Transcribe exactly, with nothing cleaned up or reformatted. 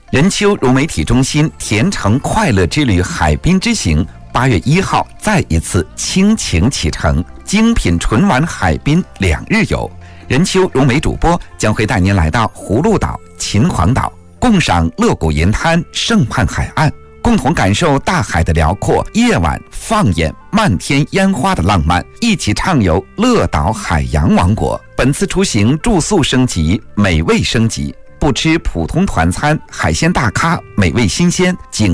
任丘融媒体中心甜橙快乐之旅海滨之行八月一号再一次倾情启程，精品纯玩海滨两日游。任丘融媒主播将会带您来到葫芦岛、秦皇岛，共赏乐谷银滩、盛畔海岸，共同感受大海的辽阔，夜晚放眼漫天烟花的浪漫，一起畅游乐岛海洋王国。本次出行住宿升级，美味升级，不吃普通团餐，海鲜大咖，美味新鲜，景